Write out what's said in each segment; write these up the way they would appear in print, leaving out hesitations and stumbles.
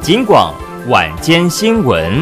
警广晚间新闻。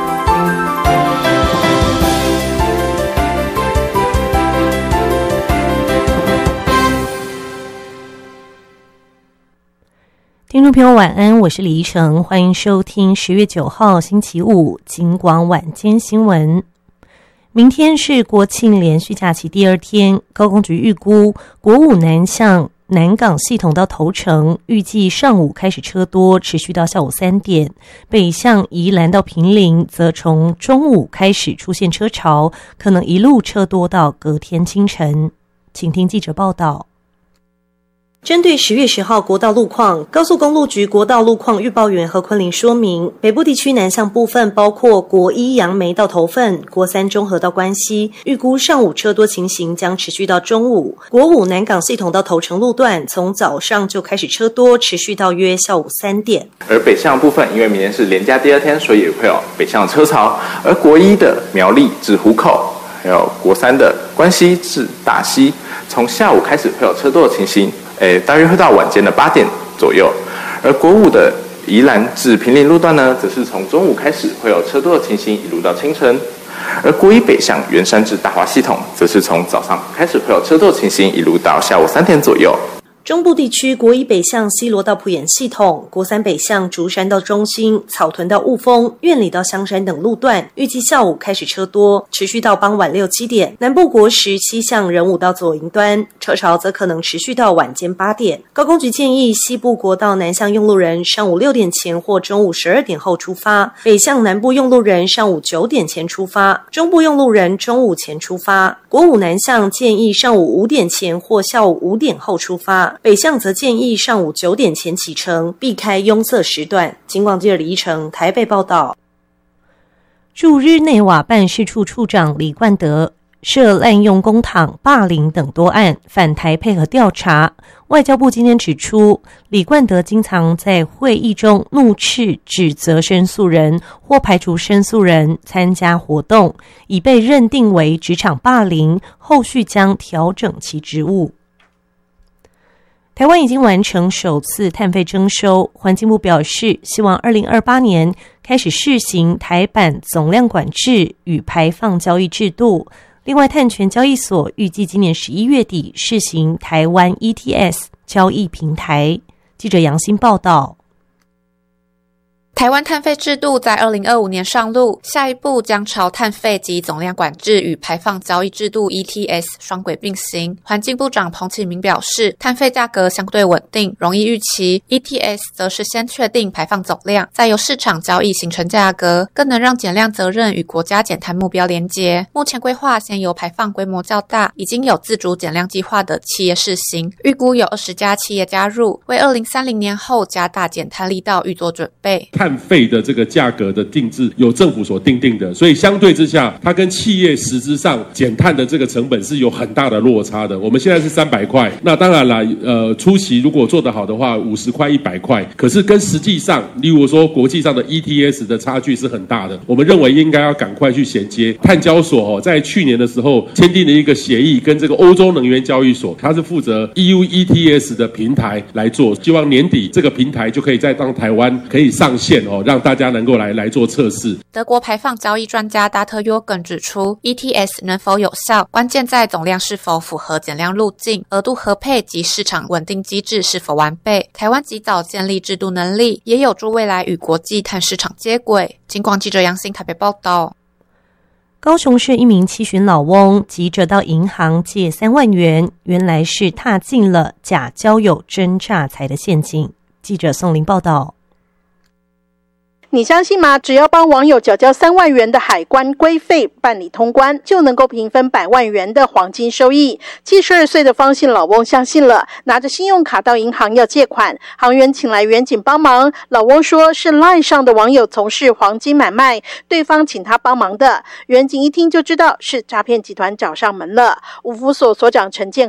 听众朋友晚安，我是李怡诚，欢迎收听10月9号星期五警广晚间新闻。明天是国庆连续假期第二天，高公局预估国五南向南港系统到头城预计上午开始车多，持续到下午3点，北向宜兰到坪林则从中午开始出现车潮，可能一路车多到隔天清晨。请听记者报道。针对10月10号国道路况，高速公路局国道路况预报员何坤林说明，北部地区南向部分包括国一杨梅到头份、国三中和到关西，预估上午车多情形将持续到中午。国五南港系统到头城路段，从早上就开始车多，持续到约下午3点。 而北向部分，因为明天是连假第二天，所以也会有北向车潮。而国一的苗栗至湖口，还有国三的关西至大溪，从下午开始会有车多的情形。大约会到晚间的8点左右，而国五的宜兰至坪林路段呢，则是从中午开始会有车多的情形，一路到清晨。而国一北向圆山至大华系统，则是从早上开始会有车多的情形，一路到下午3点左右。 中部地区国一北向西螺到埔盐系统，国三北向竹山到中心、草屯到雾峰、苑里到香山等路段，预计下午开始车多，持续到傍晚6、7点。南部国十西向仁武到左营端，车潮则可能持续到晚间8点。高公局建议西部国道南向用路人上午6点前或中午12点后出发，北向南部用路人上午9点前出发，中部用路人中午前出发。国五南向建议上午5点前或下午5点后出发，北向则建议上午9点前启程，避开拥塞时段。警广记者李怡诚台北报道。驻日内瓦办事处处长李冠德涉滥用公帑、霸凌等多案，返台配合调查。外交部今天指出，李冠德经常在会议中怒斥、指责申诉人或排除申诉人参加活动，已被认定为职场霸凌，后续将调整其职务。台湾已经完成首次碳费征收，环境部表示，希望2028年开始试行台版总量管制与排放交易制度。另外，碳权交易所预计今年11月底试行台湾 ETS 交易平台。记者杨欣报道。 台湾碳费制度在2025年上路，下一步将朝碳费及总量管制与排放交易制度 ETS 双轨并行。环境部长彭启明表示，碳费价格相对稳定，容易预期 ，ETS 则是先确定排放总量，再由市场交易形成价格，更能让减量责任与国家减碳目标连结。目前规划先由排放规模较大、已经有自主减量计划的企业试行，预估有20家企业加入，为2030年后加大减碳力道预做准备。 碳费的这个价格的定制由政府所定定的，所以相对之下，它跟企业实质上减碳的这个成本是有很大的落差的。我们现在是300块，那当然啦，初期如果做得好的话，50块、100块，可是跟实际上，例如说国际上的 ETS 的差距是很大的。我们认为应该要赶快去衔接。碳交所在去年的时候签订了一个协议，跟这个欧洲能源交易所，它是负责 EU ETS 的平台来做，希望年底这个平台就可以再让台湾可以上线。让大家能够来做测试。 德国排放交易专家达特约根指出 ，ETS 能否有效，关键在总量是否符合减量路径、额度合配及市场稳定机制是否完备。台湾及早建立制度能力，也有助未来与国际碳市场接轨。警广记者杨欣台北报道。 高雄市一名七旬老翁急着到银行借3万元，原来是踏进了假交友真诈财的陷阱。记者宋林报道。 你相信吗？只要帮网友缴交3万元的海关规费办理通关，就能够平分100万元的黄金收益。72岁的方姓老翁相信了，拿着信用卡到银行要借款，行员请来员警帮忙。老翁说是 LINE 上的网友从事黄金买卖，对方请他帮忙的。员警一听就知道是诈骗集团找上门了。五福所所长陈建